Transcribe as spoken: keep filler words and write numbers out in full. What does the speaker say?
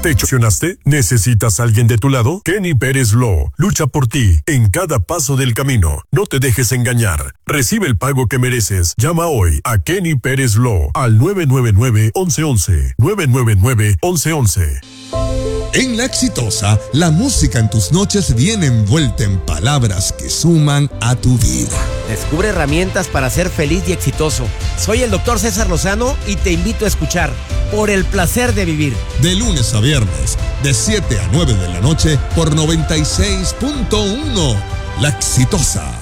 ¿Te chocionaste? ¿Necesitas a alguien de tu lado? Kenny Pérez Law lucha por ti en cada paso del camino. No te dejes engañar. Recibe el pago que mereces. Llama hoy a Kenny Pérez Law al nueve nueve nueve, once once. nueve nueve nueve, once once. En La Exitosa, la música en tus noches viene envuelta en palabras que suman a tu vida. Descubre herramientas para ser feliz y exitoso. Soy el doctor César Lozano y te invito a escuchar Por el Placer de Vivir. De lunes a viernes, de siete a nueve de la noche, por noventa y seis punto uno. La Exitosa.